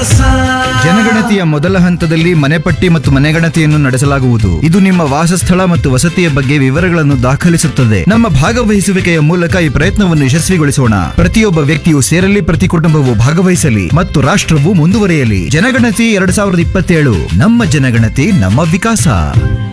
ಜನಗಣತಿಯ ಮೊದಲ ಹಂತದಲ್ಲಿ ಮನೆಪಟ್ಟಿ ಮತ್ತು ಮನೆಗಣತಿಯನ್ನು ನಡೆಸಲಾಗುವುದು. ಇದು ನಿಮ್ಮ ವಾಸಸ್ಥಳ ಮತ್ತು ವಸತಿಯ ಬಗ್ಗೆ ವಿವರಗಳನ್ನು ದಾಖಲಿಸುತ್ತದೆ. ನಮ್ಮ ಭಾಗವಹಿಸುವಿಕೆಯ ಮೂಲಕ ಈ ಪ್ರಯತ್ನವನ್ನು ಯಶಸ್ವಿಗೊಳಿಸೋಣ. ಪ್ರತಿಯೊಬ್ಬ ವ್ಯಕ್ತಿಯು ಸೇರಲಿ, ಪ್ರತಿ ಕುಟುಂಬವು ಭಾಗವಹಿಸಲಿ ಮತ್ತು ರಾಷ್ಟ್ರವು ಮುಂದುವರಿಯಲಿ. ಜನಗಣತಿ 2027, ನಮ್ಮ ಜನಗಣತಿ ನಮ್ಮ ವಿಕಾಸ.